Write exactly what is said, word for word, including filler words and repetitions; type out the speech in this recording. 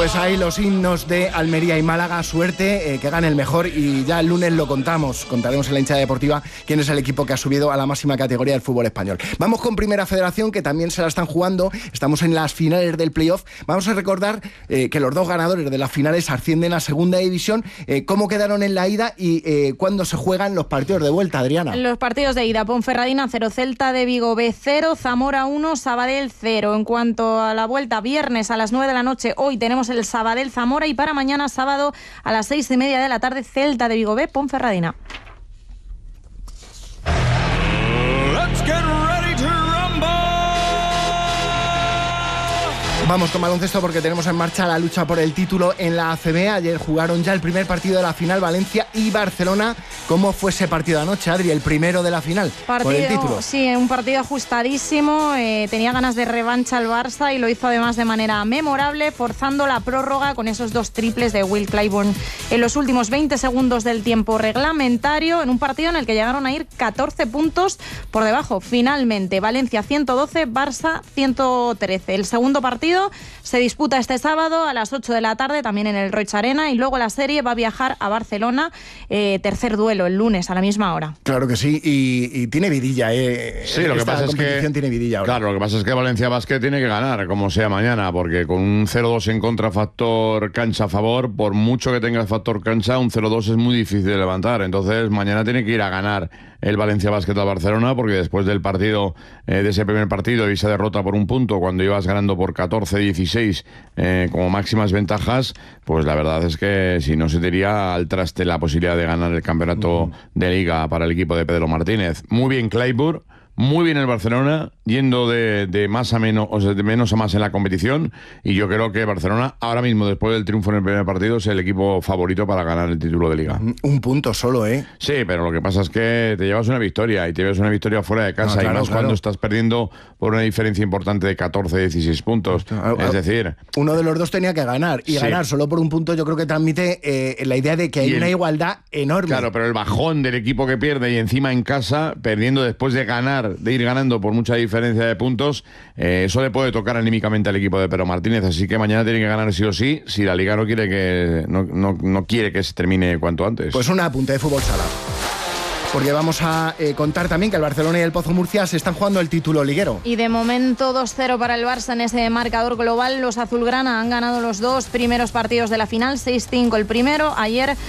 Pues ahí los himnos de Almería y Málaga, suerte, eh, que gane el mejor, y ya el lunes lo contamos, contaremos en la hinchada deportiva quién es el equipo que ha subido a la máxima categoría del fútbol español. Vamos con Primera Federación, que también se la están jugando, estamos en las finales del playoff. Vamos a recordar eh, que los dos ganadores de las finales ascienden a Segunda División. Eh, ¿Cómo quedaron en la ida y eh, cuándo se juegan los partidos de vuelta, Adriana? Los partidos de ida: Ponferradina cero, Celta de Vigo B cero, Zamora uno, Sabadell cero. En cuanto a la vuelta, viernes a las nueve de la noche, hoy tenemos el Sabadell Zamora, y para mañana sábado a las seis y media de la tarde, Celta de Vigo B, Ponferradina. Let's get ready to rumble. Vamos con baloncesto porque tenemos en marcha la lucha por el título en la A C B. Ayer jugaron ya el primer partido de la final, Valencia y Barcelona. ¿Cómo fue ese partido anoche, Adri? El primero de la final, partido, por el título. Sí, un partido ajustadísimo. Eh, tenía ganas de revancha el Barça y lo hizo además de manera memorable, forzando la prórroga con esos dos triples de Will Clyburn en los últimos veinte segundos del tiempo reglamentario, en un partido en el que llegaron a ir catorce puntos por debajo. Finalmente, Valencia ciento doce, Barça ciento trece. El segundo partido se disputa este sábado a las ocho de la tarde, también en el Roig Arena, y luego la serie va a viajar a Barcelona, eh, tercer duelo el lunes a la misma hora. Claro que sí, y, y tiene vidilla, eh. Sí, lo que Esta pasa es que tiene vidilla ahora. Claro, lo que pasa es que Valencia Basket tiene que ganar, como sea mañana, porque con un cero dos en contra, factor cancha a favor, por mucho que tenga el factor cancha, un cero dos es muy difícil de levantar. Entonces mañana tiene que ir a ganar el Valencia Basket a Barcelona, porque después del partido, eh, de ese primer partido y esa derrota por un punto, cuando ibas ganando por catorce dieciséis eh, como máximas ventajas, pues la verdad es que si no, se te iría al traste la posibilidad de ganar el campeonato uh-huh. de Liga para el equipo de Pedro Martínez. Muy bien Clyburn, muy bien el Barcelona, yendo de, de más a menos, o sea, de menos a más en la competición, y yo creo que Barcelona ahora mismo, después del triunfo en el primer partido, es el equipo favorito para ganar el título de Liga. Un punto solo, ¿eh? Sí, pero lo que pasa es que te llevas una victoria, y te llevas una victoria fuera de casa, no, claro, y más claro. cuando estás perdiendo por una diferencia importante de catorce dieciséis puntos. Claro, es decir, uno de los dos tenía que ganar, y sí. ganar solo por un punto yo creo que transmite eh, la idea de que hay el, una igualdad enorme. Claro, pero el bajón del equipo que pierde y encima en casa, perdiendo después de ganar, de ir ganando por mucha diferencia de puntos, eh, eso le puede tocar anímicamente al equipo de Pedro Martínez, así que mañana tiene que ganar sí o sí, si la Liga no quiere que no, no, no quiere que se termine cuanto antes. Pues un apunte de fútbol sala, porque vamos a eh, contar también que el Barcelona y el Pozo Murcia se están jugando el título liguero. Y de momento dos cero para el Barça en ese marcador global. Los azulgrana han ganado los dos primeros partidos de la final, seis cinco el primero. Ayer